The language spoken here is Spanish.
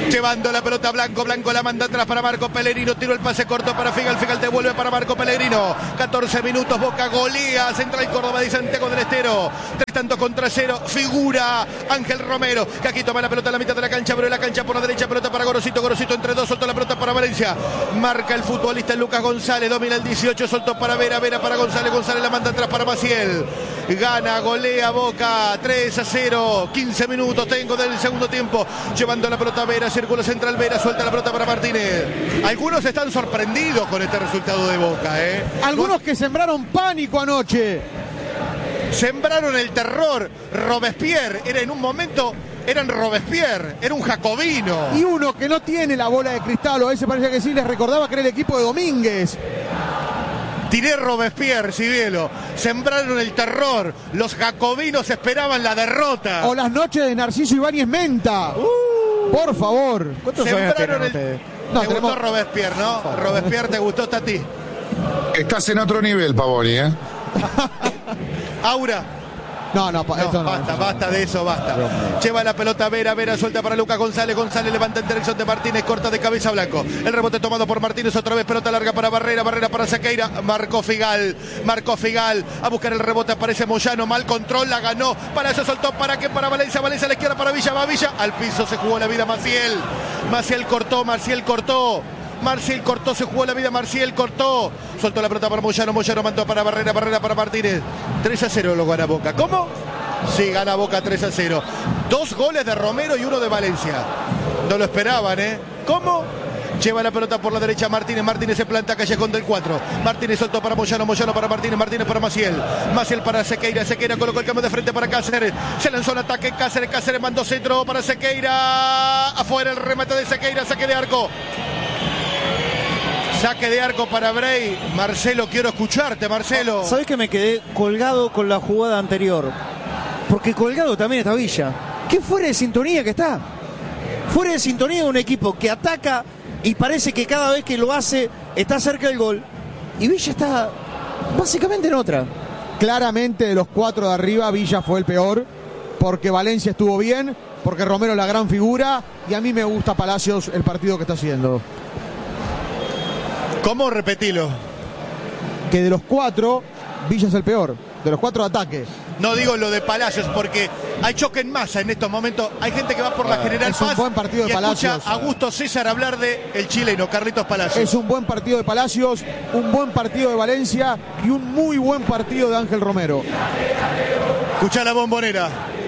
Llevando la pelota Blanco, Blanco la manda atrás para Marco Pellegrino, tiró el pase corto para Figal, Figal devuelve para Marco Pellegrino. 14 minutos, Boca golea Central Córdoba de Santiago del Estero. 3-0, figura Ángel Romero, que aquí toma la pelota a la mitad de la cancha, abre la cancha por la derecha, pelota para Gorosito, Gorosito entre dos, soltó la pelota para Valencia. Marca el futbolista Lucas González, domina el 18, soltó para Vera, Vera para González, González la manda atrás para Maciel. Gana, golea Boca, 3-0, 15 minutos tengo del segundo tiempo. Llevando la pelota a Vera, círculo central Vera, suelta la pelota para Martínez. Algunos están sorprendidos con este resultado de Boca, Algunos que sembraron pánico anoche. Sembraron el terror. Robespierre era en un momento, eran Robespierre, era un jacobino. Y uno que no tiene la bola de cristal, o a ese parecía que sí, les recordaba que era el equipo de Domínguez. Tiré Robespierre, Civielo. Sembraron el terror. Los jacobinos esperaban la derrota. O las noches de Narciso Ibáñez Menta. Por favor. ¿Cuántos años tienen ustedes? No, te gustó Robespierre, ¿no? Robespierre, ¿te gustó hasta a ti? Estás en otro nivel, Pavoni, Aura. No, esto no. Basta de eso, basta. Lleva la pelota Vera, Vera suelta para Lucas González, González levanta en dirección de Martínez, corta de cabeza Blanco. El rebote tomado por Martínez, otra vez pelota larga para Barrera, Barrera para Sequeira, Marco Figal, a buscar el rebote, aparece Moyano, mal control, la ganó, para eso soltó, ¿para qué? Para Valencia, Valencia a la izquierda para Villa, va Villa, al piso se jugó la vida Maciel cortó, se jugó la vida, Marcial cortó, soltó la pelota para Moyano, Moyano mandó para Barrera, Barrera para Martínez. 3-0 lo gana Boca. ¿Cómo? Sí, gana Boca 3-0. 2 goles de Romero y 1 de Valencia. No lo esperaban, ¿Cómo? Lleva la pelota por la derecha Martínez, Martínez se planta callejón del 4. Martínez soltó para Moyano, Moyano para Martínez, Martínez para Maciel. Maciel para Sequeira, Sequeira colocó el cambio de frente para Cáceres. Se lanzó el ataque Cáceres, Cáceres mandó centro para Sequeira. Afuera el remate de Sequeira, saque de arco. Saque de arco para Bray. Marcelo, quiero escucharte, Marcelo. ¿Sabés que me quedé colgado con la jugada anterior? Porque colgado también está Villa. ¿Qué fuera de sintonía que está? Fuera de sintonía de un equipo que ataca y parece que cada vez que lo hace está cerca del gol. Y Villa está básicamente en otra. Claramente de los 4 de arriba, Villa fue el peor. Porque Valencia estuvo bien, porque Romero es la gran figura. Y a mí me gusta Palacios el partido que está haciendo. ¿Cómo? Repetilo. Que de los 4, Villa es el peor. De los 4 ataques. No digo lo de Palacios porque hay choque en masa en estos momentos. Hay gente que va por la General Paz. Es un buen partido de Palacios. Escucha a Augusto César hablar de el chileno, Carlitos Palacios. Es un buen partido de Palacios, un buen partido de Valencia y un muy buen partido de Ángel Romero. Escucha la Bombonera.